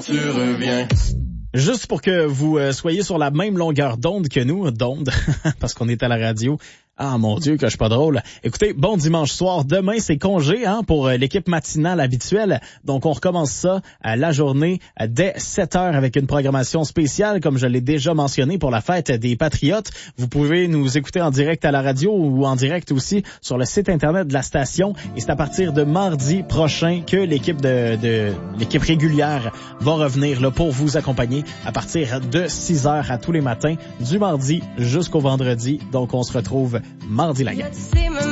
tu reviens. Juste pour que vous soyez sur la même longueur d'onde que nous, parce qu'on est à la radio. Ah mon Dieu, que je suis pas drôle. Écoutez, bon dimanche soir. Demain, c'est congé pour l'équipe matinale habituelle. Donc, on recommence ça la journée dès 7 heures avec une programmation spéciale, comme je l'ai déjà mentionné, pour la fête des Patriotes. Vous pouvez nous écouter en direct à la radio ou en direct aussi sur le site Internet de la station. Et c'est à partir de mardi prochain que l'équipe de l'équipe régulière va revenir là, pour vous accompagner à partir de 6 heures à tous les matins, du mardi jusqu'au vendredi. Donc, on se retrouve mardi la gang.